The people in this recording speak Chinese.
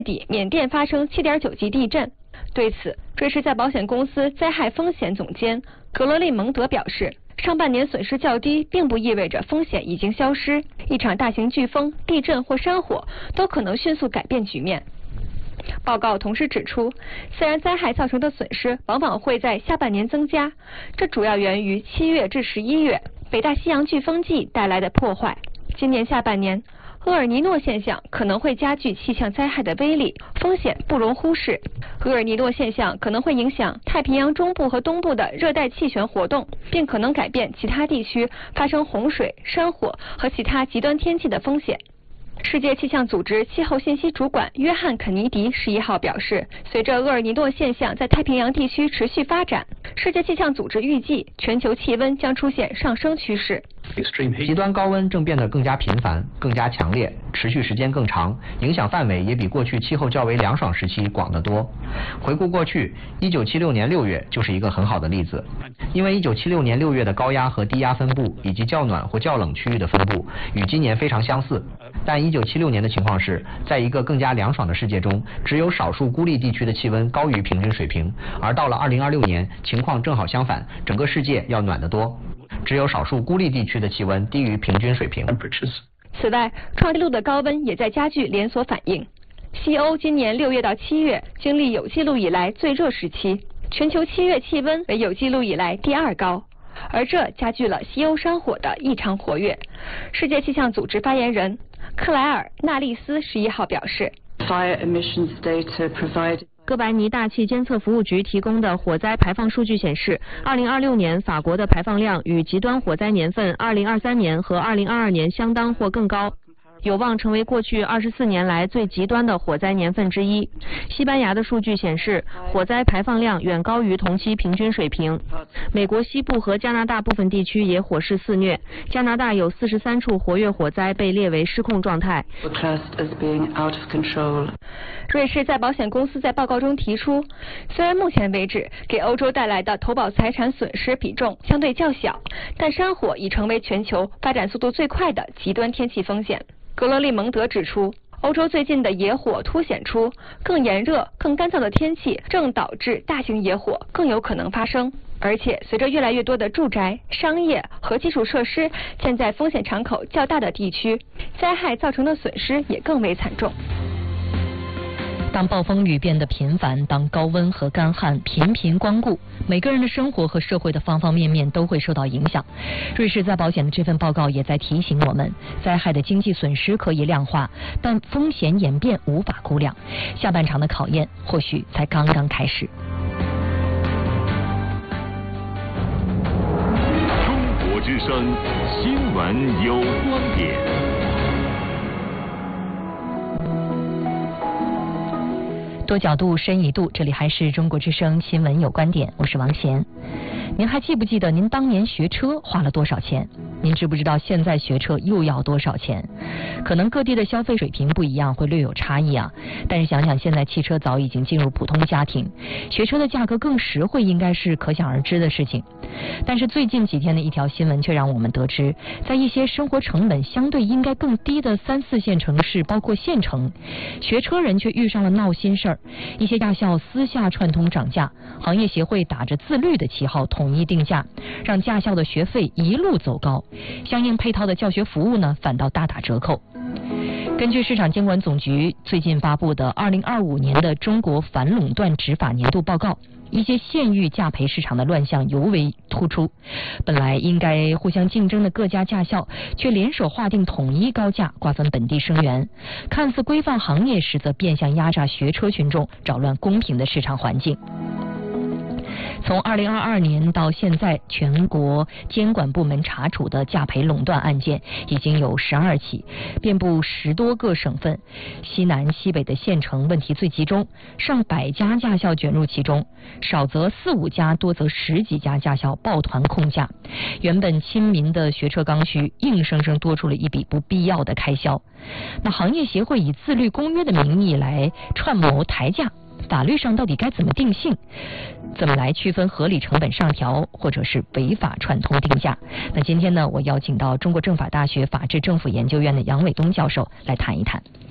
底缅甸发生7.9级地震。对此，瑞士再保险公司灾害风险总监格罗利蒙德表示，上半年损失较低，并不意味着风险已经消失。一场大型飓风、地震或山火都可能迅速改变局面。报告同时指出，自然灾害造成的损失往往会在下半年增加，这主要源于7月至11月北大西洋飓风季带来的破坏。今年下半年，厄尔尼诺现象可能会加剧气象灾害的威力，风险不容忽视。厄尔尼诺现象可能会影响太平洋中部和东部的热带气旋活动，并可能改变其他地区发生洪水、山火和其他极端天气的风险。世界气象组织气候信息主管约翰肯尼迪11号表示，随着厄尔尼诺现象在太平洋地区持续发展，世界气象组织预计全球气温将出现上升趋势。 极端高温正变得更加频繁、更加强烈，持续时间更长，影响范围也比过去气候较为凉爽时期广得多。回顾过去，1976年6月就是一个很好的例子，因为1976年6月的高压和低压分布以及较暖或较冷区域的分布与今年非常相似，但1976年的情况是，在一个更加凉爽的世界中，只有少数孤立地区的气温高于平均水平，而到了2026年，情况正好相反，整个世界要暖得多。只有少数孤立地区的气温低于平均水平。 此外，创纪录的高温也在加剧连锁反应。西欧今年6月到7月经历有记录以来最热时期，全球7月气温为有记录以来第2高，而这加剧了西欧山火的异常活跃。世界气象组织发言人克莱尔·纳利斯11号表示，哥白尼大气监测服务局提供的火灾排放数据显示，2026年法国的排放量与极端火灾年份2023年和2022年相当或更高，有望成为过去24年来最极端的火灾年份之一。西班牙的数据显示，火灾排放量远高于同期平均水平。美国西部和加拿大部分地区也火势肆虐，加拿大有43处活跃火灾被列为失控状态。瑞士再保险公司在报告中提出，虽然目前为止给欧洲带来的投保财产损失比重相对较小，但山火已成为全球发展速度最快的极端天气风险。格罗利蒙德指出，欧洲最近的野火凸显出更炎热、更干燥的天气正导致大型野火更有可能发生，而且随着越来越多的住宅、商业和基础设施建在风险场口较大的地区，灾害造成的损失也更为惨重。 当暴风雨变得频繁，当高温和干旱频频光顾，每个人的生活和社会的方方面面都会受到影响。瑞士再保险的这份报告也在提醒我们，灾害的经济损失可以量化，但风险演变无法估量。下半场的考验或许才刚刚开始。 中国之声新闻有观点。 多角度，深一度，这里还是中国之声新闻有观点，我是王贤。您还记不记得您当年学车花了多少钱？您知不知道现在学车又要多少钱？可能各地的消费水平不一样，会略有差异啊。但是想想现在汽车早已经进入普通家庭，学车的价格更实惠，应该是可想而知的事情。但是最近几天的一条新闻却让我们得知，在一些生活成本相对应该更低的3、4线城市，包括县城，学车人却遇上了闹心事儿。一些驾校私下串通涨价，行业协会打着自律的旗号统一定价，让驾校的学费一路走高，相应配套的教学服务呢反倒大打折扣。根据市场监管总局最近发布的2025年的中国反垄断执法年度报告，一些县域价赔市场的乱象尤为突出。本来应该互相竞争的各家驾校，却联手划定统一高价，瓜分本地生源，看似规范行业，实则变相压榨学车群众，扰乱公平的市场环境。从2022年到现在，全国监管部门查处的价赔垄断案件已经有12起，遍布10多个省份，西南西北的县城问题最集中，上百家驾校卷入其中，少则4、5家，多则10几家驾校抱团控价，原本亲民的学车刚需，硬生生多出了一笔不必要的开销。那行业协会以自律公约的名义来串谋抬价，法律上到底该怎么定性？怎么来区分合理成本上调或者是违法串通定价？那今天呢，我邀请到中国政法大学法治政府研究院的杨伟东教授来谈一谈。